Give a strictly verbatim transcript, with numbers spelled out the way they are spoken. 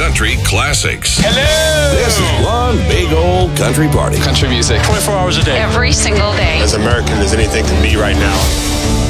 country classics. Hello! This is one big old country party. Country music. twenty-four hours a day. Every single day. As American as anything can be right now.